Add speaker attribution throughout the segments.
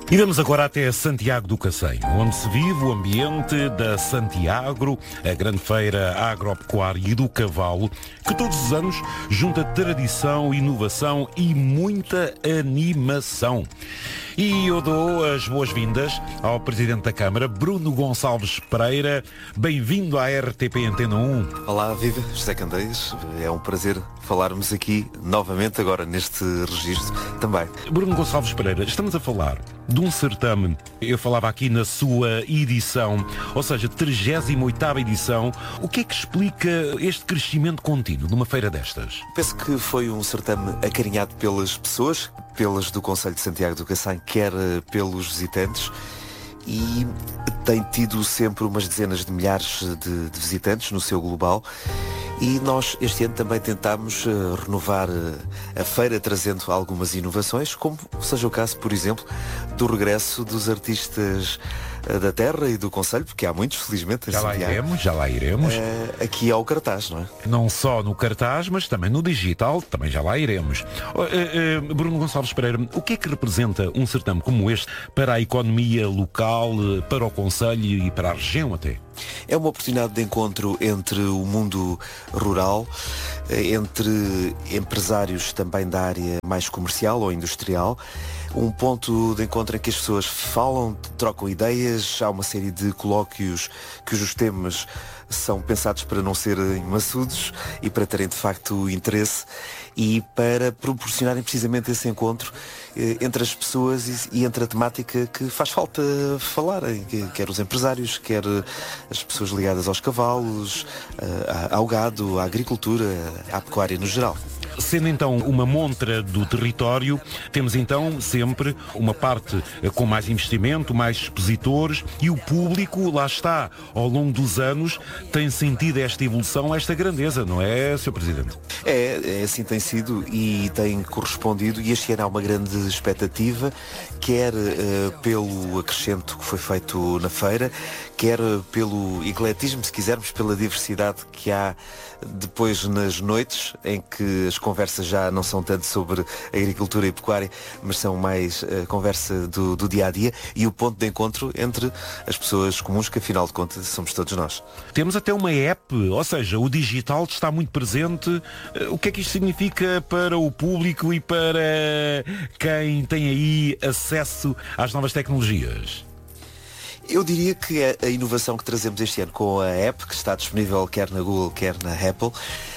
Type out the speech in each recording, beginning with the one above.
Speaker 1: E vamos agora até Santiago do Cacém, onde se vive o ambiente da Santiagro, a grande feira agropecuária e do cavalo, que todos os anos junta tradição, inovação e muita animação. E eu dou as boas-vindas ao Presidente da Câmara, Bruno Gonçalves Pereira. Bem-vindo à RTP Antena 1.
Speaker 2: Olá, viva, José Candeias. É um prazer falarmos aqui novamente agora neste registro também.
Speaker 1: Bruno Gonçalves Pereira, estamos a falar de um certame, eu falava aqui na sua edição, ou seja, 38ª edição. O que é que explica este crescimento contínuo de uma feira destas?
Speaker 2: Penso que foi um certame acarinhado pelas pessoas, pelas do Concelho de Santiago do Cacém, quer pelos visitantes, e tem tido sempre umas dezenas de milhares de visitantes no seu global. E nós este ano também tentámos renovar a feira trazendo algumas inovações, como seja o caso, por exemplo, do regresso dos artistas da terra e do concelho, porque há muitos, felizmente.
Speaker 1: Já lá iremos.
Speaker 2: Aqui ao cartaz, não é?
Speaker 1: Não só no cartaz, mas também no digital, também já lá iremos. Bruno Gonçalves Pereira, o que é que representa um certame como este para a economia local, para o concelho e para a região até?
Speaker 2: É uma oportunidade de encontro entre o mundo rural, entre empresários também da área mais comercial ou industrial, um ponto de encontro em que as pessoas falam, trocam ideias, há uma série de colóquios cujos temas são pensados para não serem maçudos e para terem de facto interesse e para proporcionarem precisamente esse encontro entre as pessoas e entre a temática que faz falta falarem, quer os empresários, quer as pessoas ligadas aos cavalos, ao gado, à agricultura, à pecuária no geral.
Speaker 1: Sendo então uma montra do território, temos então sempre uma parte com mais investimento, mais expositores, e o público, lá está, ao longo dos anos, tem sentido esta evolução, esta grandeza, não é, Sr. Presidente?
Speaker 2: É assim tem sido e tem correspondido, e este ano há uma grande expectativa, quer pelo acrescento que foi feito na feira, quer pelo ecletismo, se quisermos, pela diversidade que há depois nas noites, em que as conversas já não são tanto sobre agricultura e pecuária, mas são mais conversa do dia-a-dia e o ponto de encontro entre as pessoas comuns, que afinal de contas somos todos nós.
Speaker 1: Temos até uma app, ou seja, o digital está muito presente. O que é que isto significa para o público e para quem tem aí acesso às novas tecnologias?
Speaker 2: Eu diria que a inovação que trazemos este ano com a app, que está disponível quer na Google, quer na Apple,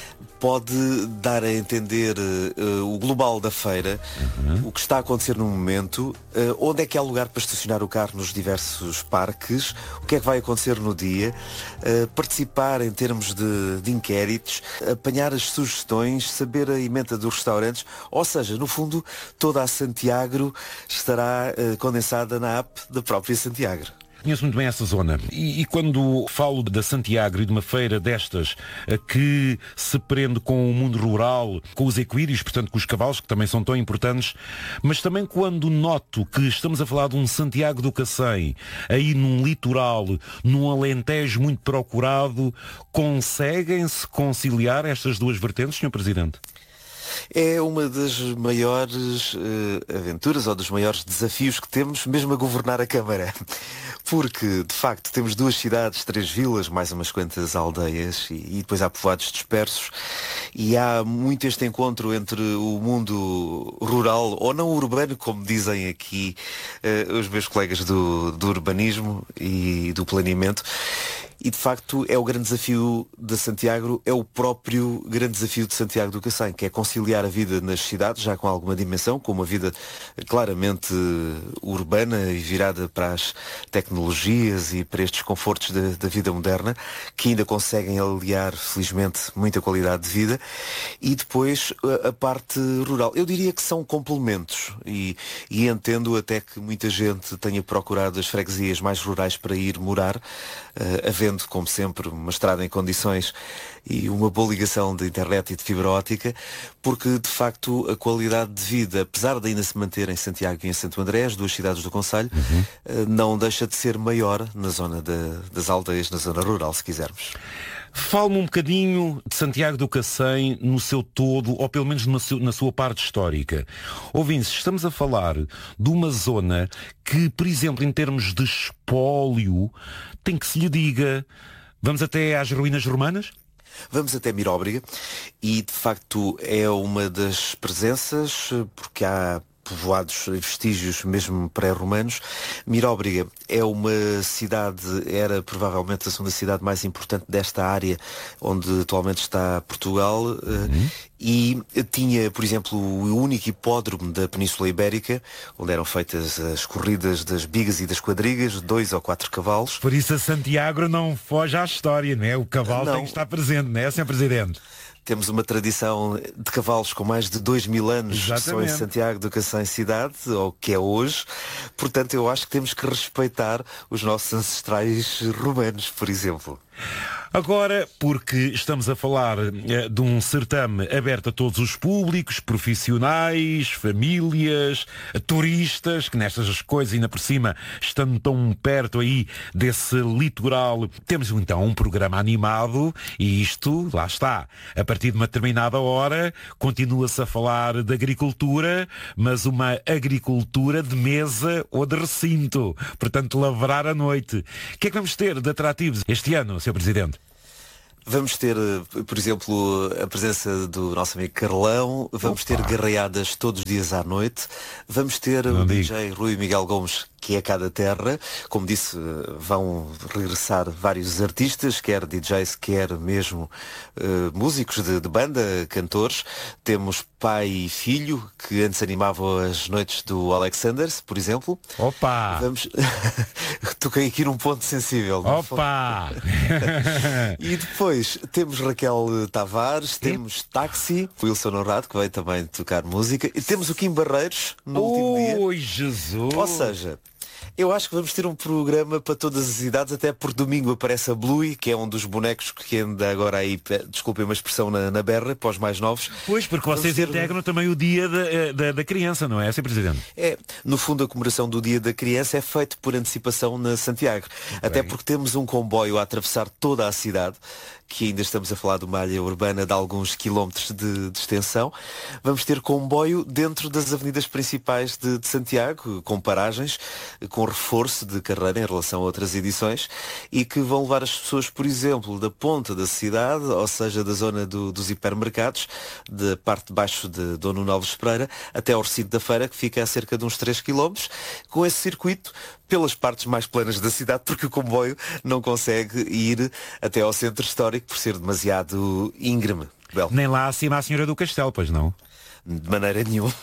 Speaker 2: pode dar a entender o global da feira, o que está a acontecer no momento, onde é que há lugar para estacionar o carro nos diversos parques, o que é que vai acontecer no dia, participar em termos de inquéritos, apanhar as sugestões, saber a emenda dos restaurantes, ou seja, no fundo, toda a Santiagro estará condensada na app da própria Santiagro.
Speaker 1: Conheço muito bem essa zona e quando falo da Santiagro e de uma feira destas que se prende com o mundo rural, com os equídeos, portanto com os cavalos, que também são tão importantes, mas também quando noto que estamos a falar de um Santiago do Cacém, aí num litoral, num Alentejo muito procurado, conseguem-se conciliar estas duas vertentes, Sr. Presidente?
Speaker 2: É uma das maiores aventuras ou dos maiores desafios que temos mesmo a governar a Câmara. Porque, de facto, temos 2 cidades, 3 vilas, mais umas quantas aldeias e depois há povoados dispersos. E há muito este encontro entre o mundo rural, ou não urbano, como dizem aqui os meus colegas do urbanismo e do planeamento. E de facto é o grande desafio de Santiago, é o próprio grande desafio de Santiago do Cacém, que é conciliar a vida nas cidades, já com alguma dimensão, com uma vida claramente urbana e virada para as tecnologias e para estes confortos da vida moderna, que ainda conseguem aliar, felizmente, muita qualidade de vida, e depois a parte rural. Eu diria que são complementos e entendo até que muita gente tenha procurado as freguesias mais rurais para ir morar, havendo, como sempre, uma estrada em condições e uma boa ligação de internet e de fibra óptica, porque de facto a qualidade de vida, apesar de ainda se manter em Santiago e em Santo André, as 2 cidades do concelho, não deixa de ser maior na zona das aldeias, na zona rural, se quisermos.
Speaker 1: Fale-me um bocadinho de Santiago do Cacém no seu todo, ou pelo menos na sua parte histórica. Ouvintes, estamos a falar de uma zona que, por exemplo, em termos de espólio, tem que se lhe diga, vamos até às ruínas romanas?
Speaker 2: Vamos até Miróbriga e, de facto, é uma das presenças, porque há povoados e vestígios mesmo pré-romanos. Miróbriga é uma cidade, era provavelmente a segunda cidade mais importante desta área onde atualmente está Portugal, e tinha, por exemplo, o único hipódromo da Península Ibérica, onde eram feitas as corridas das bigas e das quadrigas, 2 ou 4 cavalos.
Speaker 1: Por isso a Santiago não foge à história, não é? O cavalo
Speaker 2: Não.
Speaker 1: tem que estar presente, não é, Sr. Presidente?
Speaker 2: Temos uma tradição de cavalos com mais de 2000 anos, que são em
Speaker 1: Exatamente.
Speaker 2: Santiago do Cacém cidade, ou que é hoje. Portanto, eu acho que temos que respeitar os nossos ancestrais romanos, por exemplo.
Speaker 1: Agora, porque estamos a falar de um certame aberto a todos os públicos, profissionais, famílias, turistas, que nestas coisas ainda por cima, estando tão perto aí desse litoral, temos então um programa animado e isto, lá está, a partir de uma determinada hora, continua-se a falar de agricultura, mas uma agricultura de mesa ou de recinto, portanto lavrar à noite. O que é que vamos ter de atrativos este ano, Sr. Presidente?
Speaker 2: Vamos ter, por exemplo, a presença do nosso amigo Carlão, vamos ter garreadas todos os dias à noite, vamos ter o DJ Rui Miguel Gomes, que é cá da terra. Como disse, vão regressar vários artistas, quer DJs, quer mesmo músicos de banda, cantores. Temos pai e filho, que antes animavam as noites do Alexanders, por exemplo.
Speaker 1: Opa!
Speaker 2: Vamos... Toquei aqui num ponto sensível.
Speaker 1: Opa!
Speaker 2: E depois temos Raquel Tavares, temos Táxi, Wilson Honrado, que veio também tocar música, e temos o Kim Barreiros no último dia.
Speaker 1: Oi, Jesus!
Speaker 2: Ou seja, eu acho que vamos ter um programa para todas as idades, até por domingo aparece a Bluey, que é um dos bonecos que anda agora aí, desculpem uma expressão, na berra, para os mais novos.
Speaker 1: Pois, porque vocês integram também o dia da criança, não é, Sr. Presidente?
Speaker 2: É, no fundo a comemoração do Dia da Criança é feito por antecipação na Santiago. Até porque temos um comboio a atravessar toda a cidade, que ainda estamos a falar de uma área urbana de alguns quilómetros de extensão. Vamos ter comboio dentro das avenidas principais de Santiago, com paragens, com reforço de carreira em relação a outras edições, e que vão levar as pessoas, por exemplo, da ponta da cidade, ou seja, da zona dos hipermercados, da parte de baixo de Dom Nuno Alves Pereira, até ao recinto da feira, que fica a cerca de uns 3 km, com esse circuito pelas partes mais planas da cidade, porque o comboio não consegue ir até ao centro histórico por ser demasiado íngreme.
Speaker 1: Nem lá acima à Senhora do Castelo, pois não?
Speaker 2: De maneira nenhuma.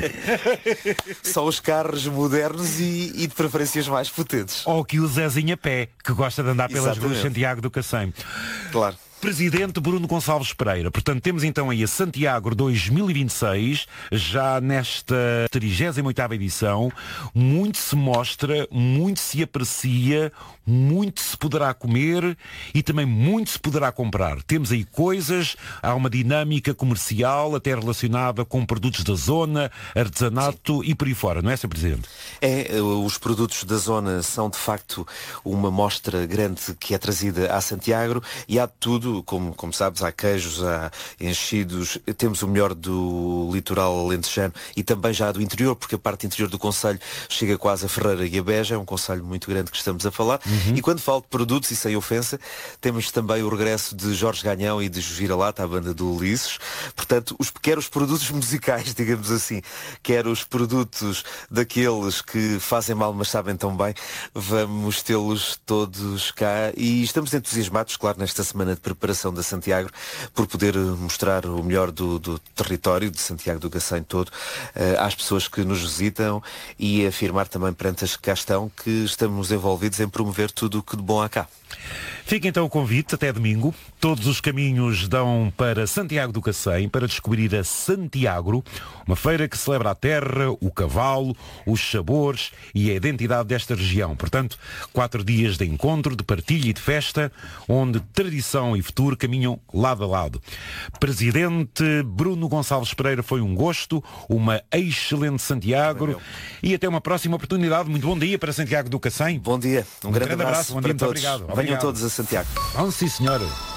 Speaker 2: Só os carros modernos e de preferências mais potentes.
Speaker 1: Ou que o Zezinho a pé, que gosta de andar pelas ruas de Santiago do Cacém.
Speaker 2: Claro.
Speaker 1: Presidente Bruno Gonçalves Pereira. Portanto, temos então aí a Santiago 2026, já nesta 38ª edição. Muito se mostra, muito se aprecia, muito se poderá comer e também muito se poderá comprar. Temos aí coisas, há uma dinâmica comercial até relacionada com produtos da zona, artesanato e por aí fora, não é, Sr. Presidente?
Speaker 2: É, os produtos da zona são de facto uma mostra grande que é trazida à Santiago e há tudo, como sabes, há queijos, há enchidos, temos o melhor do litoral alentejano e também já do interior, porque a parte interior do concelho chega quase a Ferreira e a Beja, é um concelho muito grande que estamos a falar. E quando falo de produtos, e sem ofensa, temos também o regresso de Jorge Ganhão e de Gira-Lata, a banda do Ulisses. Portanto, quer os produtos musicais, digamos assim, quer os produtos daqueles que fazem mal mas sabem tão bem, vamos tê-los todos cá e estamos entusiasmados, claro, nesta semana de preparação da Santiago, por poder mostrar o melhor do território de Santiago do Cacém todo às pessoas que nos visitam e afirmar também perante as que cá estão que estamos envolvidos em promover tudo o que de bom há cá.
Speaker 1: Fica então o convite, até domingo. Todos os caminhos dão para Santiago do Cacém, para descobrir a Santiago, uma feira que celebra a terra, o cavalo, os sabores e a identidade desta região. Portanto, 4 dias de encontro, de partilha e de festa, onde tradição e futuro caminham lado a lado. Presidente Bruno Gonçalves Pereira, foi um gosto, uma excelente Santiago e até uma próxima oportunidade. Muito bom dia para Santiago do Cacém.
Speaker 2: Bom dia, um grande abraço
Speaker 1: bom
Speaker 2: para
Speaker 1: dia,
Speaker 2: todos.
Speaker 1: muito obrigado.
Speaker 2: Venham todos a Santiago.
Speaker 1: Vamos sim, senhor.